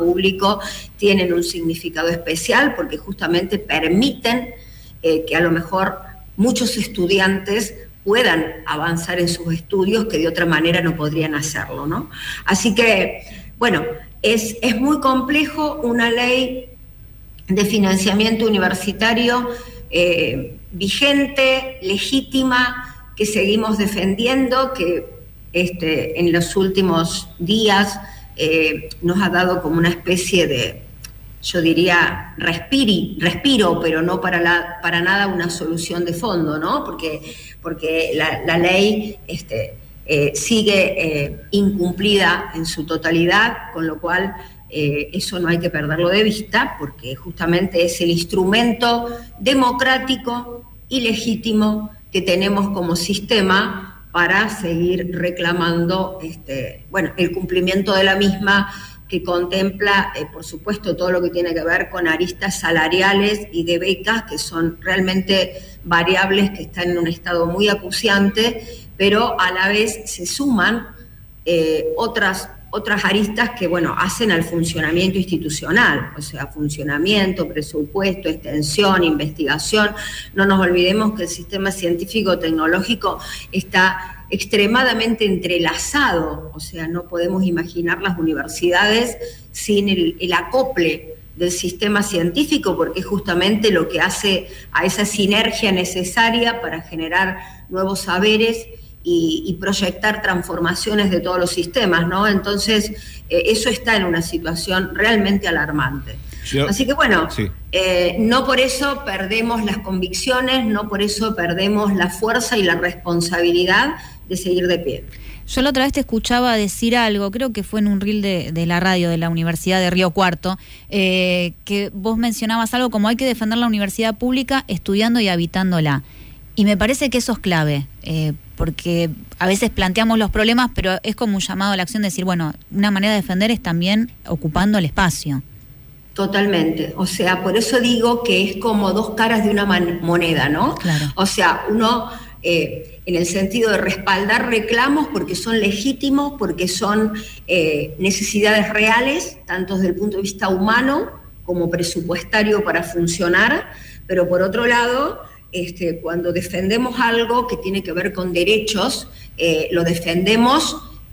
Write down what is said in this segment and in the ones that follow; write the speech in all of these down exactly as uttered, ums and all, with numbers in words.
público tienen un significado especial porque justamente permiten eh, que a lo mejor muchos estudiantes puedan avanzar en sus estudios que de otra manera no podrían hacerlo, ¿no? Así que, bueno, es, es muy complejo una ley de financiamiento universitario eh, vigente, legítima, que seguimos defendiendo, que este, en los últimos días eh, nos ha dado como una especie de, yo diría, respiri, respiro, pero no para, la, para nada una solución de fondo, ¿no? Porque, porque la, la ley este, eh, sigue eh, incumplida en su totalidad, con lo cual eh, eso no hay que perderlo de vista, porque justamente es el instrumento democrático y legítimo que tenemos como sistema para seguir reclamando este, bueno, el cumplimiento de la misma, que contempla, eh, por supuesto, todo lo que tiene que ver con aristas salariales y de becas, que son realmente variables que están en un estado muy acuciante, pero a la vez se suman eh, otras, otras aristas que, bueno, hacen al funcionamiento institucional, o sea, funcionamiento, presupuesto, extensión, investigación. No nos olvidemos que el sistema científico-tecnológico está extremadamente entrelazado, o sea, no podemos imaginar las universidades sin el, el acople del sistema científico, porque es justamente lo que hace a esa sinergia necesaria para generar nuevos saberes y, y proyectar transformaciones de todos los sistemas, ¿no? Entonces, eh, eso está en una situación realmente alarmante. Sí. Así que bueno, sí. eh, no por eso perdemos las convicciones, no por eso perdemos la fuerza y la responsabilidad de seguir de pie. Yo la otra vez te escuchaba decir algo, creo que fue en un reel de, de la radio de la Universidad de Río Cuarto, eh, que vos mencionabas algo como hay que defender la universidad pública estudiando y habitándola. Y me parece que eso es clave, eh, porque a veces planteamos los problemas, pero es como un llamado a la acción de decir, bueno, una manera de defender es también ocupando el espacio. Totalmente, o sea, por eso digo que es como dos caras de una man- moneda, ¿no? Claro. O sea, uno... Eh, en el sentido de respaldar reclamos porque son legítimos, porque son eh, necesidades reales, tanto desde el punto de vista humano como presupuestario para funcionar, pero por otro lado, este, cuando defendemos algo que tiene que ver con derechos, eh, lo defendemos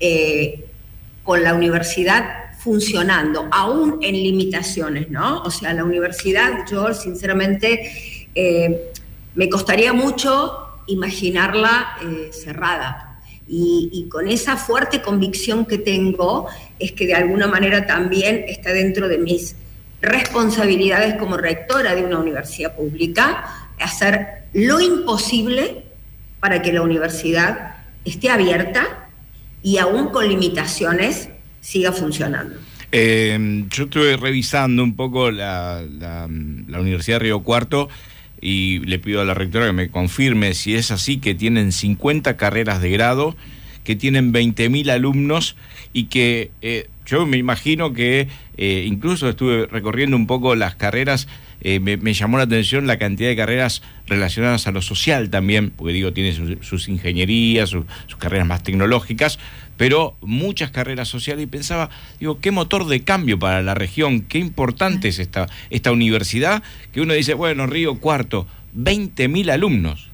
eh, con la universidad funcionando, aún en limitaciones, ¿no? O sea, la universidad, yo sinceramente, eh, me costaría mucho imaginarla eh, cerrada. Y, y con esa fuerte convicción que tengo, es que de alguna manera también está dentro de mis responsabilidades como rectora de una universidad pública, hacer lo imposible para que la universidad esté abierta y aún con limitaciones siga funcionando. Eh, yo estuve revisando un poco la, la, la Universidad de Río Cuarto y le pido a la rectora que me confirme si es así, que tienen cincuenta carreras de grado, que tienen veinte mil alumnos y que eh, yo me imagino que eh, incluso estuve recorriendo un poco las carreras, eh, me, me llamó la atención la cantidad de carreras relacionadas a lo social también, porque digo, tiene sus, sus ingenierías, sus, sus carreras más tecnológicas, pero muchas carreras sociales, y pensaba, digo, qué motor de cambio para la región, qué importante es esta, esta universidad, que uno dice, bueno, Río Cuarto, veinte mil alumnos.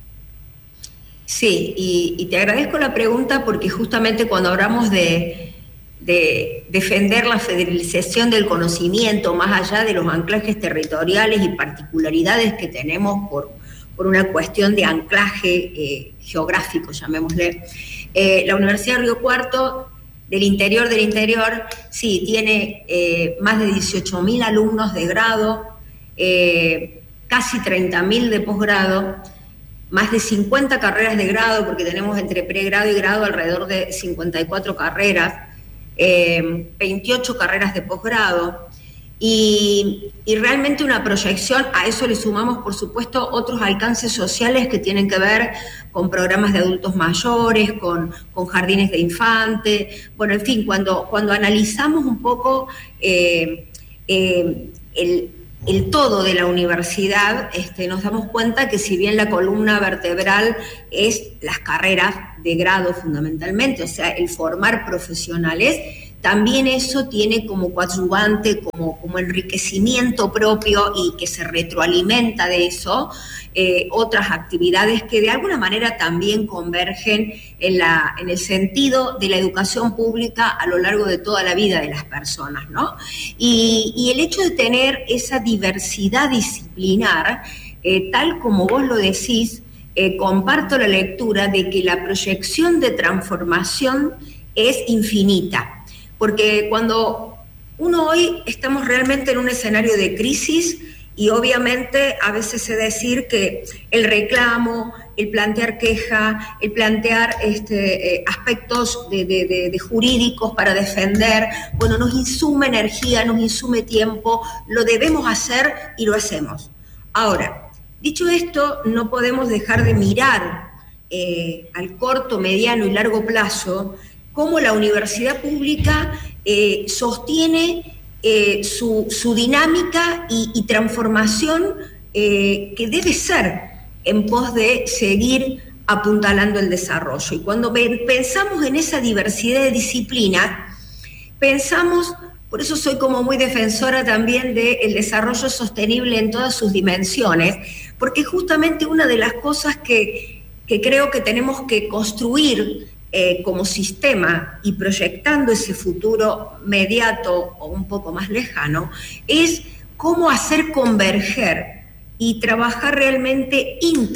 Sí, y, y te agradezco la pregunta porque justamente cuando hablamos de, de defender la federalización del conocimiento, más allá de los anclajes territoriales y particularidades que tenemos por, por una cuestión de anclaje eh, geográfico, llamémosle, Eh, la Universidad de Río Cuarto, del interior del interior, sí, tiene eh, más de dieciocho mil alumnos de grado, eh, casi treinta mil de posgrado, más de cincuenta carreras de grado, porque tenemos entre pregrado y grado alrededor de cincuenta y cuatro carreras, eh, veintiocho carreras de posgrado, y, y realmente una proyección. A eso le sumamos, por supuesto, otros alcances sociales que tienen que ver con programas de adultos mayores, con, con jardines de infantes. Bueno, en fin, cuando, cuando analizamos un poco eh, eh, el, el todo de la universidad, este, nos damos cuenta que si bien la columna vertebral es las carreras de grado fundamentalmente, o sea, el formar profesionales, también eso tiene como coadyuvante, como, como enriquecimiento propio y que se retroalimenta de eso, eh, otras actividades que de alguna manera también convergen en, la, en el sentido de la educación pública a lo largo de toda la vida de las personas, ¿no? Y, y el hecho de tener esa diversidad disciplinar, eh, tal como vos lo decís, eh, comparto la lectura de que la proyección de transformación es infinita, porque cuando uno hoy estamos realmente en un escenario de crisis y obviamente a veces se decir que el reclamo, el plantear queja, el plantear este, eh, aspectos de, de, de, de jurídicos para defender, bueno, nos insume energía, nos insume tiempo, lo debemos hacer y lo hacemos. Ahora, dicho esto, no podemos dejar de mirar eh, al corto, mediano y largo plazo cómo la universidad pública eh, sostiene eh, su, su dinámica y, y transformación eh, que debe ser en pos de seguir apuntalando el desarrollo. Y cuando pensamos en esa diversidad de disciplinas, pensamos, por eso soy como muy defensora también del desarrollo sostenible en todas sus dimensiones, porque justamente una de las cosas que, que creo que tenemos que construir Eh, como sistema y proyectando ese futuro mediato o un poco más lejano, es cómo hacer converger y trabajar realmente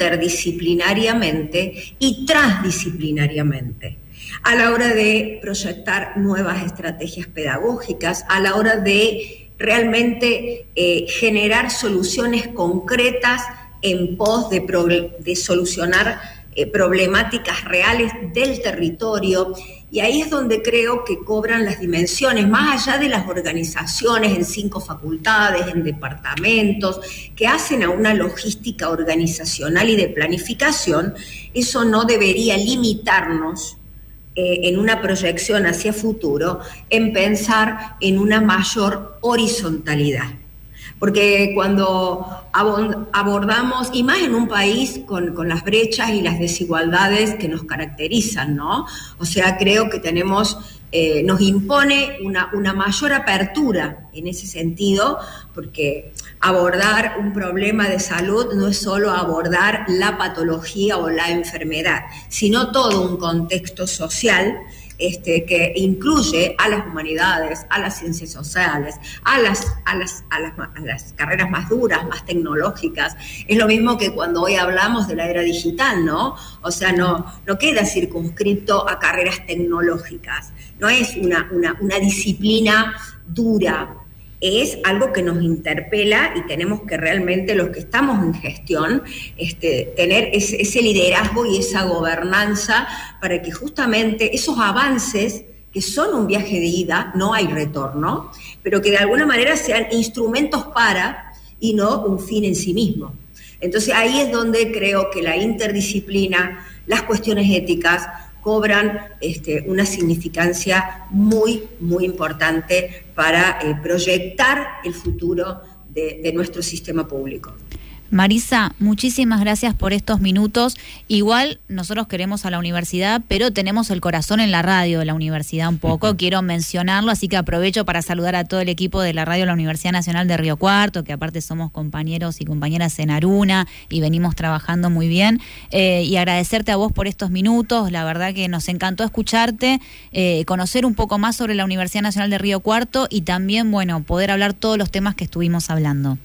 interdisciplinariamente y transdisciplinariamente a la hora de proyectar nuevas estrategias pedagógicas, a la hora de realmente eh, generar soluciones concretas en pos de, de solucionar Eh, problemáticas reales del territorio, y ahí es donde creo que cobran las dimensiones, más allá de las organizaciones en cinco facultades, en departamentos, que hacen a una logística organizacional y de planificación. Eso no debería limitarnos eh, en una proyección hacia futuro, en pensar en una mayor horizontalidad. Porque cuando abordamos, y más en un país con, con las brechas y las desigualdades que nos caracterizan, ¿no? O sea, creo que tenemos, eh, nos impone una, una mayor apertura en ese sentido, porque abordar un problema de salud no es solo abordar la patología o la enfermedad, sino todo un contexto social Este, que incluye a las humanidades, a las ciencias sociales, a las, a, las, a, las, a las carreras más duras, más tecnológicas. Es lo mismo que cuando hoy hablamos de la era digital, ¿no? O sea, no, no queda circunscripto a carreras tecnológicas, no es una, una, una disciplina dura, es algo que nos interpela y tenemos que realmente, los que estamos en gestión, este, tener ese, ese liderazgo y esa gobernanza para que justamente esos avances, que son un viaje de ida, no hay retorno, pero que de alguna manera sean instrumentos para y no un fin en sí mismo. Entonces ahí es donde creo que la interdisciplina, las cuestiones éticas, cobran este, una significancia muy, muy importante para eh, proyectar el futuro de, de nuestro sistema público. Marisa, muchísimas gracias por estos minutos. Igual nosotros queremos a la universidad, pero tenemos el corazón en la radio de la universidad un poco, uh-huh. Quiero mencionarlo, así que aprovecho para saludar a todo el equipo de la radio de la Universidad Nacional de Río Cuarto, que aparte somos compañeros y compañeras en Aruna y venimos trabajando muy bien, eh, y agradecerte a vos por estos minutos. La verdad que nos encantó escucharte, eh, conocer un poco más sobre la Universidad Nacional de Río Cuarto y también, bueno, poder hablar todos los temas que estuvimos hablando.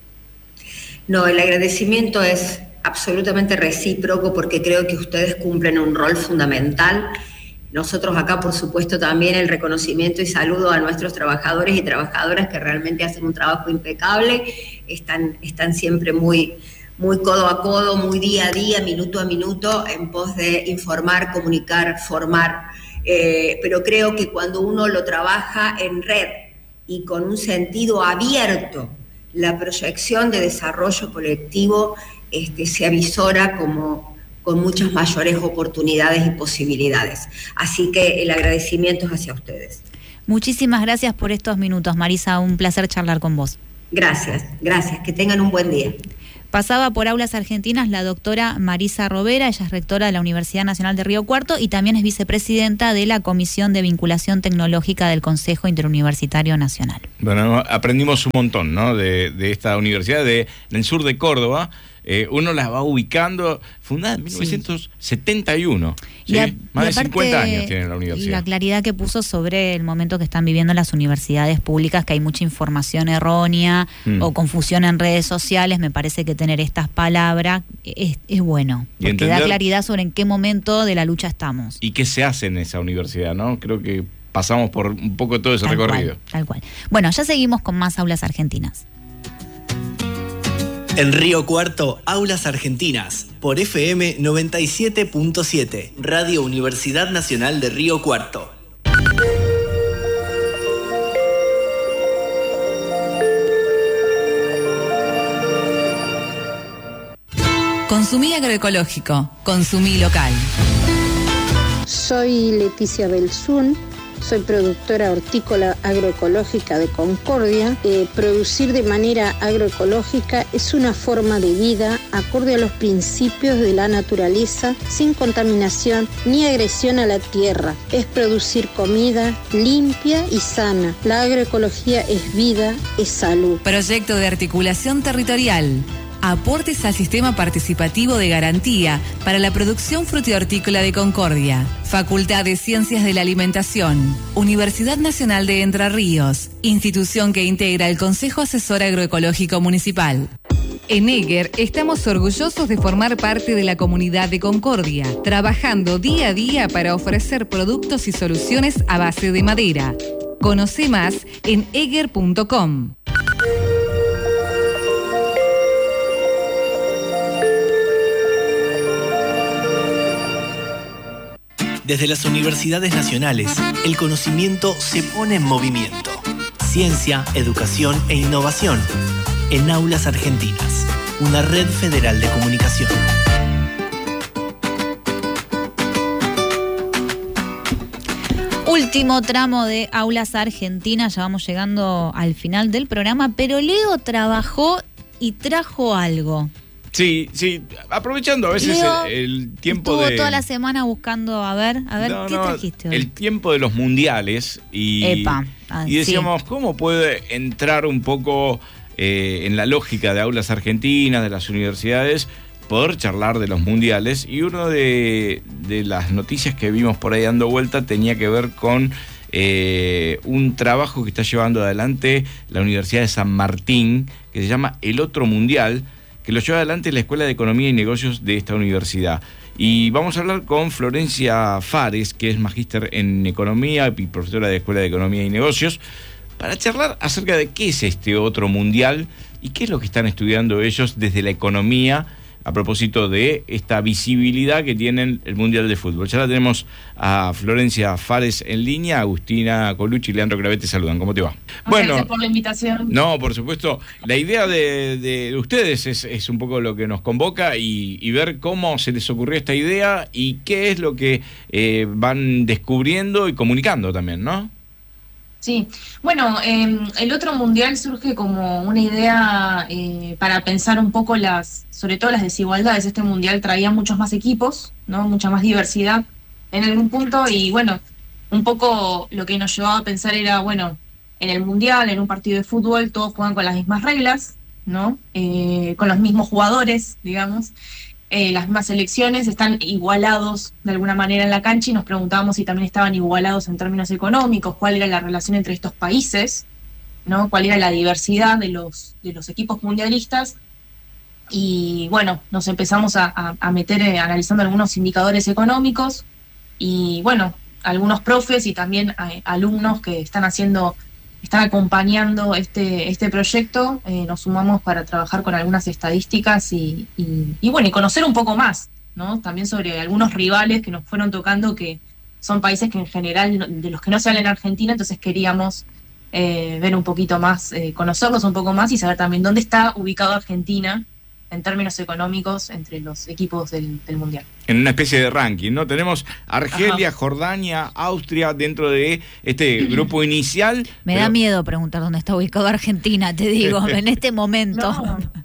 No, el agradecimiento es absolutamente recíproco porque creo que ustedes cumplen un rol fundamental. Nosotros acá, por supuesto, también el reconocimiento y saludo a nuestros trabajadores y trabajadoras que realmente hacen un trabajo impecable, están, están siempre muy, muy codo a codo, muy día a día, minuto a minuto, en pos de informar, comunicar, formar. Eh, pero creo que cuando uno lo trabaja en red y con un sentido abierto, la proyección de desarrollo colectivo este, se avisora como con muchas mayores oportunidades y posibilidades. Así que el agradecimiento es hacia ustedes. Muchísimas gracias por estos minutos, Marisa, un placer charlar con vos. Gracias, gracias, que tengan un buen día. Pasaba por Aulas Argentinas la doctora Marisa Rovera, ella es rectora de la Universidad Nacional de Río Cuarto y también es vicepresidenta de la Comisión de Vinculación Tecnológica del Consejo Interuniversitario Nacional. Bueno, aprendimos un montón, ¿no? De, de esta universidad de, en el sur de Córdoba. Eh, uno las va ubicando, fundada en mil novecientos setenta y uno, sí. ¿Sí? A, más de cincuenta años tiene la universidad. La claridad que puso sobre el momento que están viviendo las universidades públicas, que hay mucha información errónea mm. o confusión en redes sociales, me parece que tener estas palabras es, es bueno, porque entender, da claridad sobre en qué momento de la lucha estamos. Y qué se hace en esa universidad, ¿no? Creo que pasamos por un poco todo ese tal recorrido. Cual, tal cual. Bueno, ya seguimos con más Aulas Argentinas. En Río Cuarto, Aulas Argentinas, por F M noventa y siete punto siete, Radio Universidad Nacional de Río Cuarto. Consumí agroecológico, consumí local. Soy Leticia Belzún. Soy productora hortícola agroecológica de Concordia. Eh, producir de manera agroecológica es una forma de vida acorde a los principios de la naturaleza, sin contaminación ni agresión a la tierra. Es producir comida limpia y sana. La agroecología es vida, es salud. Proyecto de articulación territorial. Aportes al sistema participativo de garantía para la producción frutihortícola de Concordia. Facultad de Ciencias de la Alimentación. Universidad Nacional de Entre Ríos. Institución que integra el Consejo Asesor Agroecológico Municipal. En Eger estamos orgullosos de formar parte de la comunidad de Concordia, trabajando día a día para ofrecer productos y soluciones a base de madera. Conoce más en eger punto com. Desde las universidades nacionales, el conocimiento se pone en movimiento. Ciencia, educación e innovación. En Aulas Argentinas, una red federal de comunicación. Último tramo de Aulas Argentinas, ya vamos llegando al final del programa, pero Leo trabajó y trajo algo. Sí, sí, aprovechando a veces Leo el, el tiempo estuvo de... toda la semana buscando, a ver, a ver, no, ¿qué no, trajiste hoy? El tiempo de los mundiales y, Epa. Ah, y decíamos, sí. ¿cómo puede entrar un poco eh, en la lógica de Aulas Argentinas, de las universidades, poder charlar de los mundiales? Y uno de, de las noticias que vimos por ahí dando vuelta tenía que ver con eh, un trabajo que está llevando adelante la Universidad de San Martín, que se llama El Otro Mundial, que lo lleva adelante la Escuela de Economía y Negocios de esta universidad. Y vamos a hablar con Florencia Fares, que es magíster en Economía y profesora de Escuela de Economía y Negocios, para charlar acerca de qué es este otro mundial y qué es lo que están estudiando ellos desde la economía a propósito de esta visibilidad que tienen el Mundial de Fútbol. Ya la tenemos a Florencia Fares en línea, Agustina Colucci y Leandro Clavet te saludan. ¿Cómo te va? Muchas bueno, gracias por la invitación. No, por supuesto. La idea de, de ustedes es, es un poco lo que nos convoca y, y ver cómo se les ocurrió esta idea y qué es lo que eh, van descubriendo y comunicando también, ¿no? Sí, bueno, eh, el otro mundial surge como una idea eh, para pensar un poco las, sobre todo las desigualdades. Este mundial traía muchos más equipos, ¿no? Mucha más diversidad en algún punto y bueno, un poco lo que nos llevaba a pensar era, bueno, en el mundial, en un partido de fútbol, todos juegan con las mismas reglas, ¿no? Eh, con los mismos jugadores, digamos. Eh, las mismas selecciones están igualados de alguna manera en la cancha y nos preguntábamos si también estaban igualados en términos económicos, cuál era la relación entre estos países, ¿no? Cuál era la diversidad de los, de los equipos mundialistas. Y bueno, nos empezamos a, a, a meter eh, analizando algunos indicadores económicos y bueno, algunos profes y también eh, alumnos que están haciendo... están acompañando este este proyecto, eh, nos sumamos para trabajar con algunas estadísticas y, y, y bueno, y conocer un poco más, ¿no? También sobre algunos rivales que nos fueron tocando, que son países que en general, de los que no se habla en Argentina, entonces queríamos eh, ver un poquito más, eh, conocerlos un poco más y saber también dónde está ubicado Argentina en términos económicos entre los equipos del, del Mundial. En una especie de ranking, ¿no? Tenemos Argelia, Ajá. Jordania, Austria dentro de este grupo inicial. Me pero... da miedo preguntar dónde está ubicado Argentina, te digo, en este momento. No,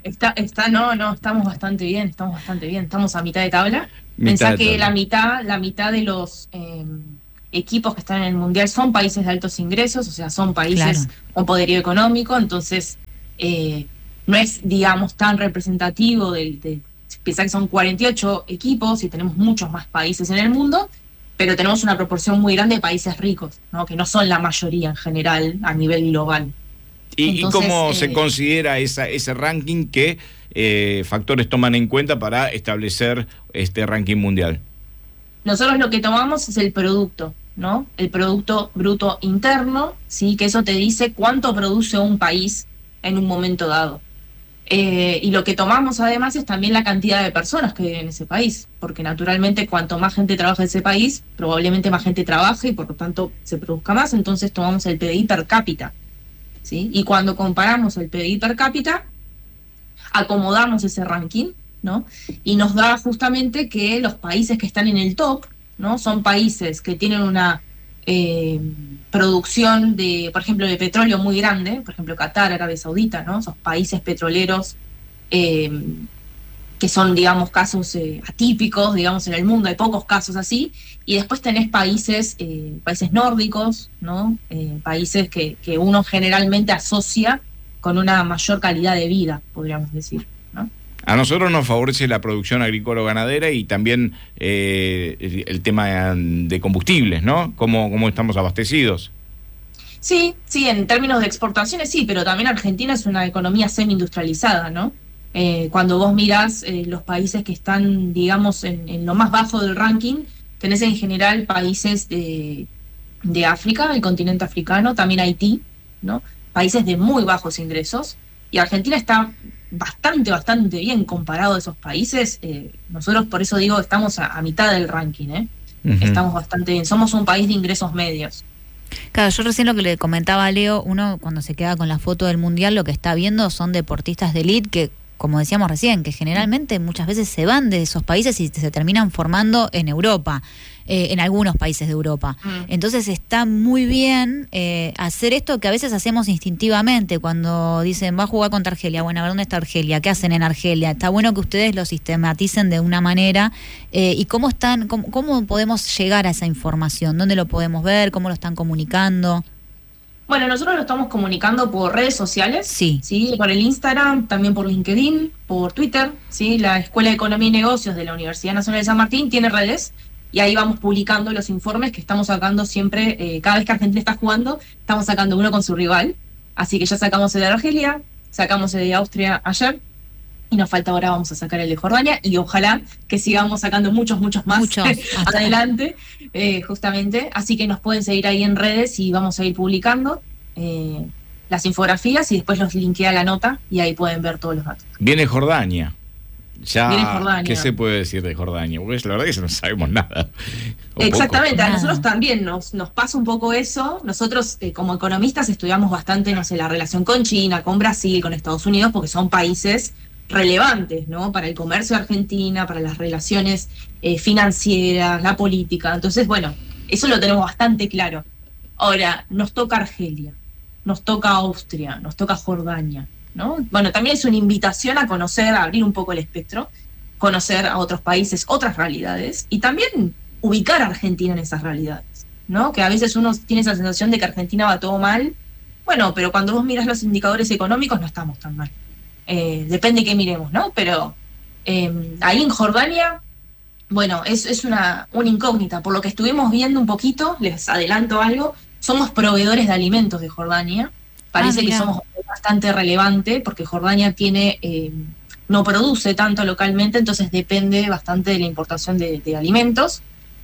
Está, está, no, no, estamos bastante bien, estamos bastante bien, estamos a mitad de tabla. Mitad Pensá de que tabla. la mitad, la mitad de los eh, equipos que están en el Mundial son países de altos ingresos, o sea, son países claro. con poderío económico, entonces eh, no es, digamos, tan representativo del, de, pensá que son cuarenta y ocho equipos y tenemos muchos más países en el mundo, pero tenemos una proporción muy grande de países ricos, ¿no? Que no son la mayoría en general a nivel global. ¿Y, Entonces, ¿y cómo eh, se considera esa, ese ranking? ¿Qué eh, factores toman en cuenta para establecer este ranking mundial? Nosotros lo que tomamos es el producto, ¿no? El Producto Bruto Interno, ¿sí? Que eso te dice cuánto produce un país en un momento dado. Eh, y lo que tomamos además es también la cantidad de personas que viven en ese país, porque naturalmente cuanto más gente trabaja en ese país, probablemente más gente trabaja y por lo tanto se produzca más, entonces tomamos el P D I per cápita. ¿Sí? Y cuando comparamos el P D I per cápita, acomodamos ese ranking, ¿no? Y nos da justamente que los países que están en el top, ¿no? Son países que tienen una eh, producción de, por ejemplo, de petróleo muy grande, por ejemplo, Qatar, Arabia Saudita, ¿no? Esos países petroleros eh, que son, digamos, casos eh, atípicos, digamos, en el mundo, hay pocos casos así, y después tenés países eh, países nórdicos, ¿no? Eh, países que, que uno generalmente asocia con una mayor calidad de vida, podríamos decir, ¿no? A nosotros nos favorece la producción agrícola-ganadera y también eh, el tema de combustibles, ¿no? ¿Cómo, cómo estamos abastecidos? Sí, sí, en términos de exportaciones sí, pero también Argentina es una economía semi-industrializada, ¿no? Eh, cuando vos mirás eh, los países que están, digamos, en, en lo más bajo del ranking, tenés en general países de, de África, el continente africano, también Haití, ¿no? Países de muy bajos ingresos, y Argentina está bastante, bastante bien comparado a esos países. Eh, nosotros, por eso digo, estamos a, a mitad del ranking, ¿eh? Uh-huh. Estamos bastante bien, somos un país de ingresos medios. Claro, yo recién lo que le comentaba a Leo, uno cuando se queda con la foto del Mundial, lo que está viendo son deportistas de élite que, como decíamos recién, que generalmente muchas veces se van de esos países y se terminan formando en Europa, eh, en algunos países de Europa. Mm. Entonces está muy bien eh, hacer esto que a veces hacemos instintivamente, cuando dicen, va a jugar contra Argelia, bueno, a ver, ¿dónde está Argelia? ¿Qué hacen en Argelia? Está bueno que ustedes lo sistematicen de una manera. Eh, ¿Y cómo están, cómo, cómo podemos llegar a esa información? ¿Dónde lo podemos ver? ¿Cómo lo están comunicando? Bueno, nosotros lo estamos comunicando por redes sociales, sí. sí, por el Instagram, también por LinkedIn, por Twitter, sí, la Escuela de Economía y Negocios de la Universidad Nacional de San Martín tiene redes y ahí vamos publicando los informes que estamos sacando siempre, eh, cada vez que Argentina está jugando, estamos sacando uno con su rival, así que ya sacamos el de Argelia, sacamos el de Austria ayer y nos falta ahora, vamos a sacar el de Jordania y ojalá que sigamos sacando muchos, muchos más muchos, adelante, eh, justamente. Así que nos pueden seguir ahí en redes y vamos a ir publicando eh, las infografías y después los linkea a la nota y ahí pueden ver todos los datos. Viene Jordania. Ya, Viene Jordania. ¿Qué se puede decir de Jordania? Porque la verdad es que no sabemos nada. Exactamente, poco. A nosotros también nos, nos pasa un poco eso. Nosotros eh, como economistas estudiamos bastante, no sé, la relación con China, con Brasil, con Estados Unidos, porque son países relevantes, ¿no? Para el comercio de Argentina, para las relaciones eh, financieras, la política. Entonces, bueno, eso lo tenemos bastante claro. Ahora, nos toca Argelia, nos toca Austria, nos toca Jordania, ¿no? Bueno, también es una invitación a conocer, a abrir un poco el espectro, conocer a otros países, otras realidades, y también ubicar a Argentina en esas realidades, ¿no? Que a veces uno tiene esa sensación de que Argentina va todo mal. Bueno, pero cuando vos miras los indicadores económicos no estamos tan mal. Eh, depende de qué miremos, ¿no? Pero eh, ahí en Jordania, bueno, es, es una, una incógnita. Por lo que estuvimos viendo un poquito, les adelanto algo, somos proveedores de alimentos de Jordania. Parece ah, que somos bastante relevante porque Jordania tiene eh, no produce tanto localmente, entonces depende bastante de la importación de, de alimentos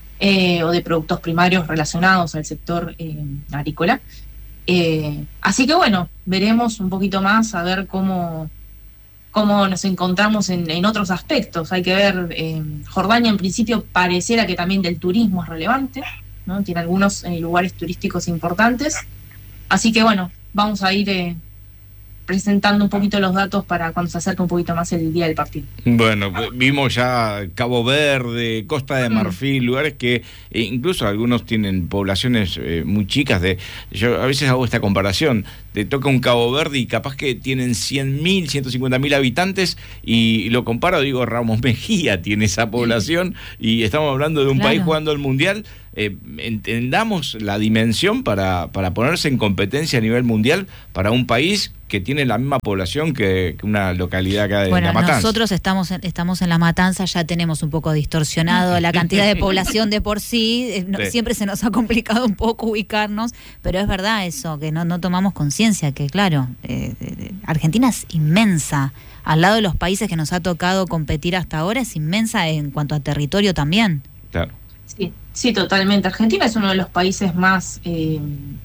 eh, o de productos primarios relacionados al sector eh, agrícola. Eh, así que bueno, veremos un poquito más a ver cómo... cómo nos encontramos en, en otros aspectos. Hay que ver, eh, Jordania en principio pareciera que también del turismo es relevante, ¿no? Tiene algunos eh, lugares turísticos importantes, así que bueno, vamos a ir eh, presentando un poquito los datos para cuando se acerque un poquito más el día del partido. Bueno, vimos ya Cabo Verde, Costa de Marfil, mm. lugares que eh, incluso algunos tienen poblaciones eh, muy chicas. De, yo a veces hago esta comparación, te toca un Cabo Verde y capaz que tienen cien mil, ciento cincuenta mil habitantes, y lo comparo, digo, Ramos Mejía tiene esa población, y estamos hablando de un claro. país jugando el Mundial. Eh, entendamos la dimensión para, para ponerse en competencia a nivel mundial para un país que tiene la misma población que, que una localidad acá de bueno, La Matanza. Nosotros estamos en, estamos en La Matanza, ya tenemos un poco distorsionado la cantidad de población de por sí, eh, no, sí, siempre se nos ha complicado un poco ubicarnos, pero es verdad eso, que no, no tomamos conciencia, que claro, eh, eh, Argentina es inmensa, al lado de los países que nos ha tocado competir hasta ahora, es inmensa en cuanto a territorio también. Claro. Sí, sí, totalmente. Argentina es uno de los países más eh,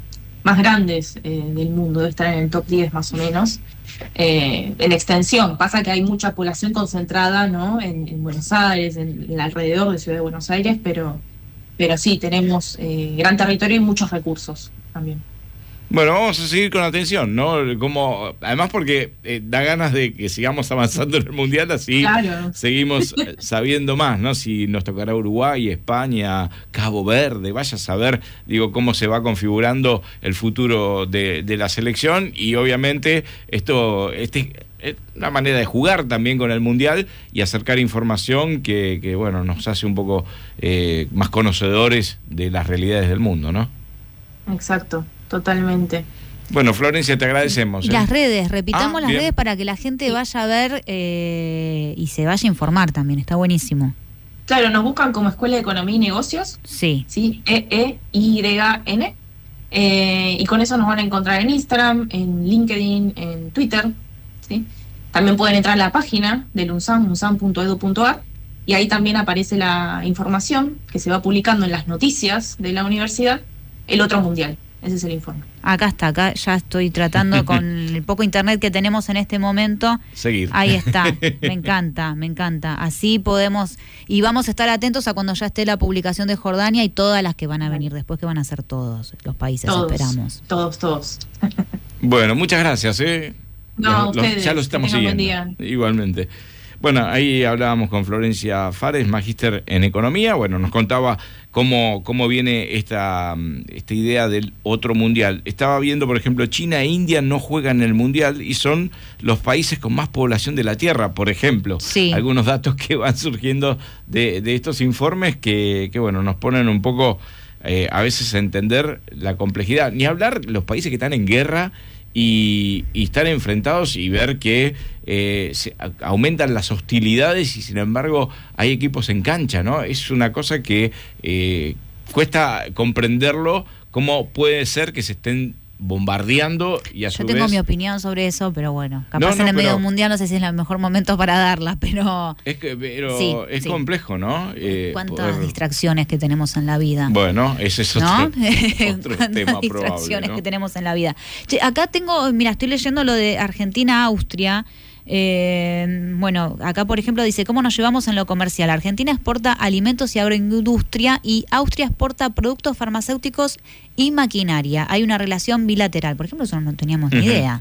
más grandes eh, del mundo, debe estar en el top diez más o menos, eh, en extensión. Pasa que hay mucha población concentrada, ¿no? en, en Buenos Aires, en, en el alrededor de Ciudad de Buenos Aires, pero, pero sí, tenemos eh, gran territorio y muchos recursos también. Bueno, vamos a seguir con atención, ¿no? Como, además porque eh, da ganas de que sigamos avanzando en el Mundial, así claro. seguimos sabiendo más, ¿no? Si nos tocará Uruguay, España, Cabo Verde, vaya a saber, digo, cómo se va configurando el futuro de, de la selección, y obviamente esto este es una manera de jugar también con el Mundial y acercar información que, que bueno, nos hace un poco eh, más conocedores de las realidades del mundo, ¿no? Exacto. Totalmente. Bueno, Florencia, te agradecemos. Y ¿eh? las redes, repitamos ah, las bien. redes para que la gente vaya a ver eh, y se vaya a informar también, está buenísimo. Claro, nos buscan como Escuela de Economía y Negocios. Sí. Sí, E E Y N. Eh, y con eso nos van a encontrar en Instagram, en LinkedIn, en Twitter. ¿sí? También pueden entrar a la página del UNSAM, unsam punto edu punto ar, y ahí también aparece la información que se va publicando en las noticias de la universidad, el otro mundial. Ese es el informe. Acá está, acá ya estoy tratando con el poco internet que tenemos en este momento. Seguir. Ahí está, me encanta, me encanta. Así podemos, y vamos a estar atentos a cuando ya esté la publicación de Jordania y todas las que van a venir después, que van a ser todos los países, todos, esperamos. Todos, todos. Bueno, muchas gracias. ¿eh? No, los, ustedes, los, ya los estamos siguiendo. Buen día. Igualmente. Bueno, ahí hablábamos con Florencia Fares, magíster en Economía. Bueno, nos contaba cómo, cómo viene esta, esta idea del otro mundial. Estaba viendo, por ejemplo, China e India no juegan el mundial y son los países con más población de la Tierra, por ejemplo. Sí. Algunos datos que van surgiendo de, de estos informes que, que, bueno, nos ponen un poco eh, a veces a entender la complejidad. Ni hablar los países que están en guerra Y, y estar enfrentados y ver que eh, se, a, aumentan las hostilidades y sin embargo hay equipos en cancha, ¿no? Es una cosa que eh, cuesta comprenderlo, cómo puede ser que se estén bombardeando y a Yo su tengo vez... mi opinión sobre eso, pero bueno, capaz no, no, en el medio pero... mundial no sé si es el mejor momento para darla, pero... Es que pero sí, es sí. complejo, ¿no? Eh, ¿Cuántas poder... distracciones que tenemos en la vida? Bueno, ese es otro, ¿no? otro ¿Cuántas tema distracciones probable, ¿no? que tenemos en la vida? Che, acá tengo, mira, estoy leyendo lo de Argentina-Austria. Eh, bueno, acá por ejemplo dice, ¿cómo nos llevamos en lo comercial? Argentina exporta alimentos y agroindustria y Austria exporta productos farmacéuticos y maquinaria. Hay una relación bilateral. Por ejemplo, eso no teníamos ni uh-huh. idea.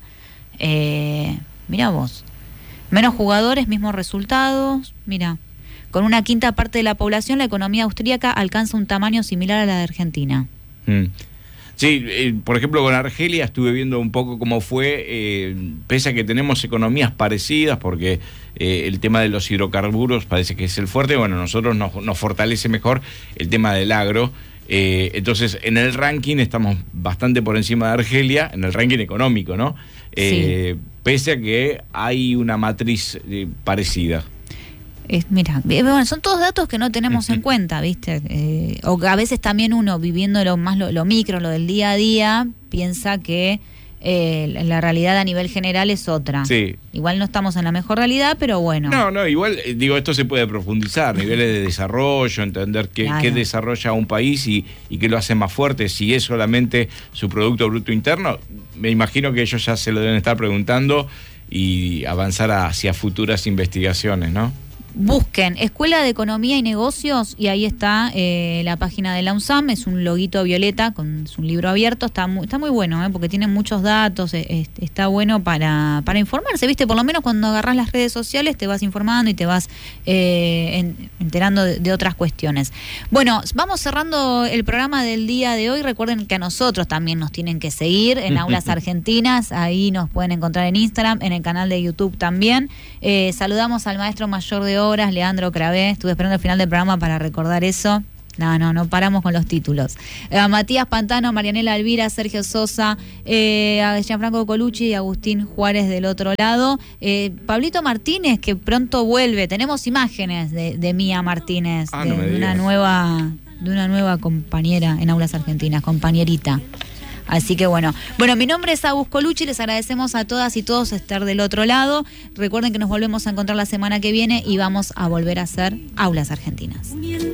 Eh, mira vos. Menos jugadores, mismos resultados. Mira, con una quinta parte de la población, la economía austríaca alcanza un tamaño similar a la de Argentina. Mm. Sí, eh, por ejemplo, con Argelia estuve viendo un poco cómo fue, eh, pese a que tenemos economías parecidas, porque eh, el tema de los hidrocarburos parece que es el fuerte, bueno, nosotros nos, nos fortalece mejor el tema del agro. Eh, entonces, en el ranking estamos bastante por encima de Argelia, en el ranking económico, ¿no? Eh, sí. Pese a que hay una matriz eh, parecida. Es, mira, bueno, son todos datos que no tenemos en cuenta, ¿viste? Eh, o que a veces también uno, viviendo lo más lo, lo micro, lo del día a día, piensa que eh, la realidad a nivel general es otra. Sí. Igual no estamos en la mejor realidad, pero bueno. No, no, igual, digo, esto se puede profundizar, niveles de desarrollo, entender qué, claro. qué desarrolla un país y, y qué lo hace más fuerte, si es solamente su Producto Bruto Interno. Me imagino que ellos ya se lo deben estar preguntando y avanzar hacia futuras investigaciones, ¿no? Busquen Escuela de Economía y Negocios y ahí está eh, la página de la UNSAM, es un loguito violeta con es un libro abierto, está muy, está muy bueno, eh, porque tiene muchos datos, eh, está bueno para, para informarse, ¿viste? Por lo menos cuando agarrás las redes sociales te vas informando y te vas eh, en, enterando de, de otras cuestiones. Bueno, vamos cerrando el programa del día de hoy. Recuerden que a nosotros también nos tienen que seguir en Aulas Argentinas, ahí nos pueden encontrar en Instagram, en el canal de YouTube también. Eh, saludamos al maestro mayor de horas, Leandro Cravé, estuve esperando el final del programa para recordar eso. No, no, no paramos con los títulos. Eh, a Matías Pantano, Marianela Alvira, Sergio Sosa, eh, a Gianfranco Colucci y Agustín Juárez del otro lado. Eh, Pablito Martínez, que pronto vuelve. Tenemos imágenes de, de Mía Martínez, ah, de, no de una nueva, de una nueva compañera en Aulas Argentinas, compañerita. Así que bueno, bueno, mi nombre es Agus Colucci, les agradecemos a todas y todos estar del otro lado. Recuerden que nos volvemos a encontrar la semana que viene y vamos a volver a hacer Aulas Argentinas.